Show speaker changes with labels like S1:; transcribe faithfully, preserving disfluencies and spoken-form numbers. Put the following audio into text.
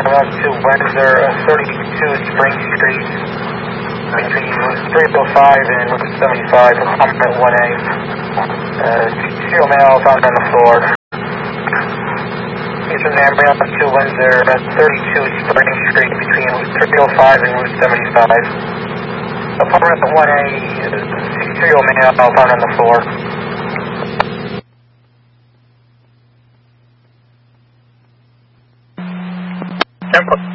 S1: up to Windsor, thirty-two Spring Street, between three oh five and seventy-five, apartment one A. Uh, serial mail found on the floor. Eastern Ambrose to Windsor, thirty-two Spring Street, between three oh five and Route seventy-five. Apartment one A, serial mail found on the floor.
S2: Temple.